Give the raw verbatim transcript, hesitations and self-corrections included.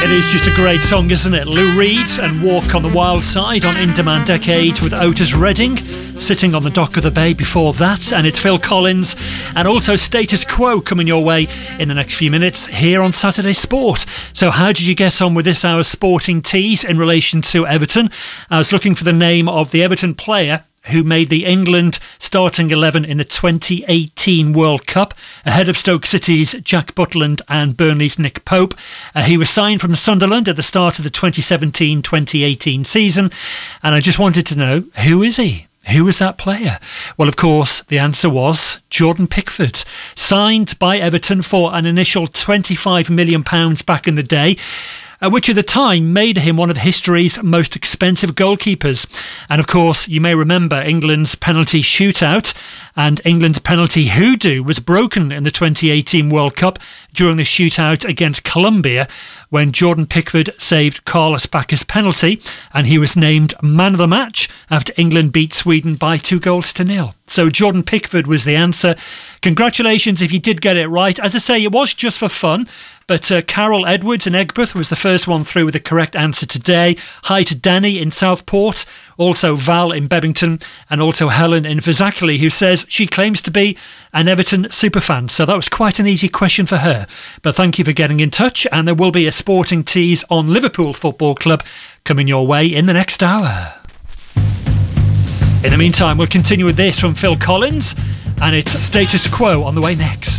It is just a great song, isn't it? Lou Reed and Walk on the Wild Side on In Demand Decade with Otis Redding sitting on the dock of the bay before that. And it's Phil Collins and also Status Quo coming your way in the next few minutes here on Saturday Sport. So how did you get on with this hour's sporting tease in relation to Everton? I was looking for the name of the Everton player who made the England starting eleven in the twenty eighteen World Cup, ahead of Stoke City's Jack Butland and Burnley's Nick Pope. Uh, he was signed from Sunderland at the start of the twenty seventeen twenty eighteen season, and I just wanted to know, who is he? Who was that player? Well, of course, the answer was Jordan Pickford, signed by Everton for an initial twenty-five million pounds back in the day, Uh, which at the time made him one of history's most expensive goalkeepers. And of course, you may remember England's penalty shootout, and England's penalty hoodoo was broken in the twenty eighteen World Cup during the shootout against Colombia when Jordan Pickford saved Carlos Bacca's penalty, and he was named man of the match after England beat Sweden by two goals to nil. So Jordan Pickford was the answer. Congratulations if you did get it right. As I say, it was just for fun. But uh, Carol Edwards in Egbert was the first one through with the correct answer today. Hi to Danny in Southport, also Val in Bebington, and also Helen in Fazakerley, who says she claims to be an Everton superfan. So that was quite an easy question for her. But thank you for getting in touch, and there will be a sporting tease on Liverpool Football Club coming your way in the next hour. In the meantime, we'll continue with this from Phil Collins, and it's Status Quo on the way next.